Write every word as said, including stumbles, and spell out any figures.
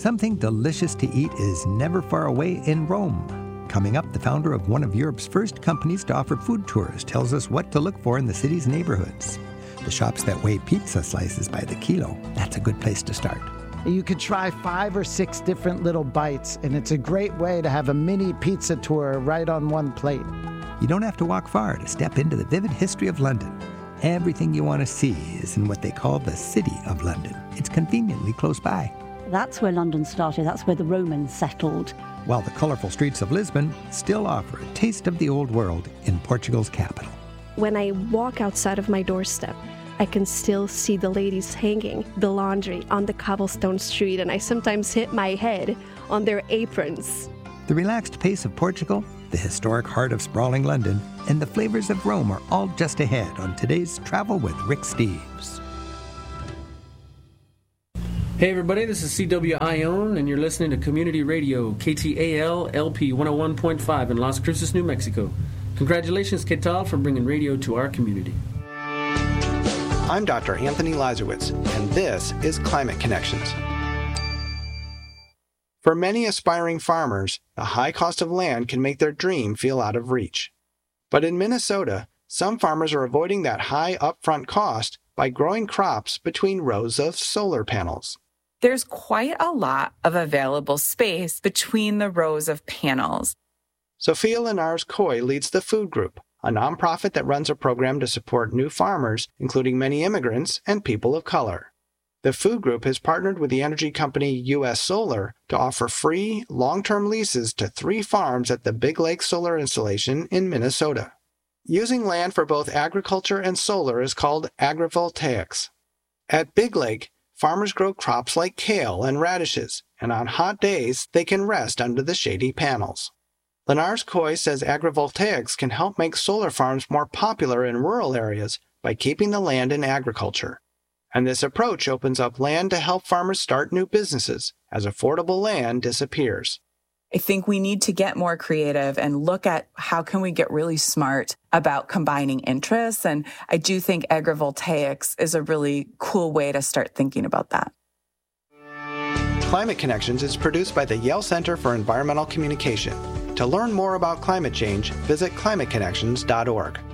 Something delicious to eat is never far away in Rome. Coming up, the founder of one of Europe's first companies to offer food tours tells us what to look for in the city's neighborhoods. The shops that weigh pizza slices by the kilo, that's a good place to start. You could try five or six different little bites, and it's a great way to have a mini pizza tour right on one plate. You don't have to walk far to step into the vivid history of London. Everything you want to see is in what they call the City of London. It's conveniently close by. That's where London started. That's where the Romans settled. While the colorful streets of Lisbon still offer a taste of the old world in Portugal's capital. When I walk outside of my doorstep, I can still see the ladies hanging the laundry on the cobblestone street, and I sometimes hit my head on their aprons. The relaxed pace of Portugal, the historic heart of sprawling London, and the flavors of Rome are all just ahead on today's Travel with Rick Steves. Hey everybody, this is C W Ione, and you're listening to Community Radio, K T A L L P one oh one point five in Las Cruces, New Mexico. Congratulations, K T A L, for bringing radio to our community. I'm Doctor Anthony Lazarowitz, and this is Climate Connections. For many aspiring farmers, the high cost of land can make their dream feel out of reach. But in Minnesota, some farmers are avoiding that high upfront cost by growing crops between rows of solar panels. There's quite a lot of available space between the rows of panels. Sophia Linares-Coy leads the Food Group, a nonprofit that runs a program to support new farmers, including many immigrants and people of color. The Food Group has partnered with the energy company U S Solar to offer free, long-term leases to three farms at the Big Lake Solar Installation in Minnesota. Using land for both agriculture and solar is called agrivoltaics. At Big Lake, farmers grow crops like kale and radishes, and on hot days, they can rest under the shady panels. Linares-Coy says agrivoltaics can help make solar farms more popular in rural areas by keeping the land in agriculture. And this approach opens up land to help farmers start new businesses as affordable land disappears. I think we need to get more creative and look at how can we get really smart about combining interests. And I do think agrivoltaics is a really cool way to start thinking about that. Climate Connections is produced by the Yale Center for Environmental Communication. To learn more about climate change, visit climate connections dot org.